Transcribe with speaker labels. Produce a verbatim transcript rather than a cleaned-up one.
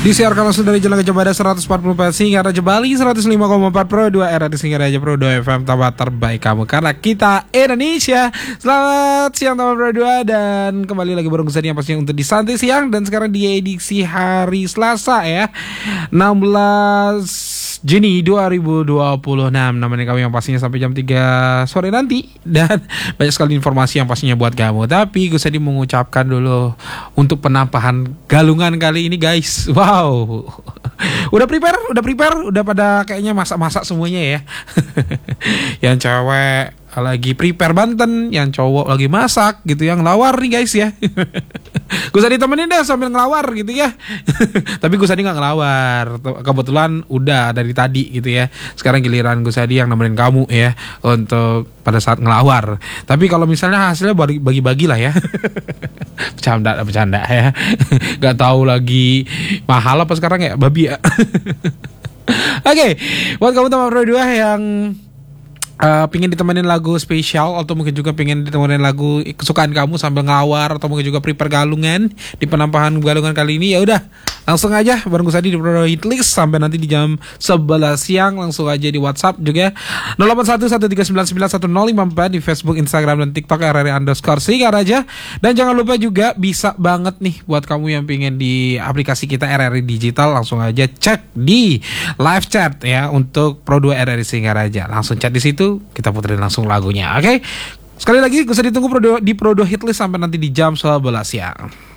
Speaker 1: Disiarkan langsung dari Jalan Gajah Mada seratus empat puluh empat Singaraja Bali, seratus lima koma empat Pro dua R di Singaraja Pro dua F M, tempat terbaik kamu karena kita Indonesia. Selamat siang teman Pro dua, dan kembali lagi bareng saya yang pastinya untuk di Santai Siang. Dan sekarang di edisi hari Selasa ya, enam belas Juni dua ribu dua puluh enam. Namanya kami yang pastinya sampai jam tiga sore nanti. Dan banyak sekali informasi yang pastinya buat kamu. Tapi gue sedih mengucapkan dulu untuk penampahan galungan kali ini guys. Wow, udah prepare, udah prepare, udah pada kayaknya masak-masak semuanya ya. Yang cewek lagi prepare Banten, yang cowok lagi masak gitu, yang ngelawar nih guys ya. Gue tadi temenin deh sambil ngelawar gitu ya. Tapi gue tadi nggak ngelawar, kebetulan udah dari tadi gitu ya. Sekarang giliran gue tadi yang nemenin kamu ya untuk pada saat ngelawar. Tapi kalau misalnya hasilnya bagi-bagi lah ya. Bercanda, bercanda ya. Gak tahu lagi mahal apa sekarang ya, babi ya. Oke, okay, buat kamu teman Pro dua yang Uh, pengen ditemenin lagu spesial, atau mungkin juga pengen ditemenin lagu kesukaan kamu sambil ngelawar, atau mungkin juga prepare galungan di penampahan galungan kali ini, ya udah langsung aja bareng gue tadi di Pro Hitlist sampai nanti di jam sebelas siang. Langsung aja di WhatsApp juga nol delapan satu satu tiga sembilan sembilan satu nol lima empat, di Facebook, Instagram, dan TikTok R R I underscore Singaraja. Dan jangan lupa juga bisa banget nih buat kamu yang pengen di aplikasi kita R R I Digital, langsung aja cek di live chat ya untuk Pro dua R R I Singaraja. Langsung chat di situ, kita puterin langsung lagunya. Oke, okay? Sekali lagi gue ditunggu Pro dua, di Pro dua Hitlist sampai nanti di jam sebelas siang.